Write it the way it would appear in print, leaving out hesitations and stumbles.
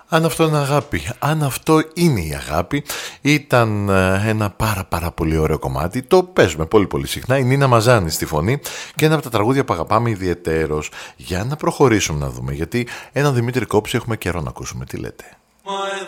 Αν αυτό είναι αγάπη, αν αυτό είναι η αγάπη, ήταν ένα πάρα πολύ ωραίο κομμάτι. Το παίζουμε πολύ συχνά. Η Νίνα Μαζάνη στη φωνή και ένα από τα τραγούδια που αγαπάμε ιδιαιτέρως. Για να προχωρήσουμε να δούμε, γιατί έναν Δημήτρη Κόψη έχουμε καιρό να ακούσουμε. Τι λέτε?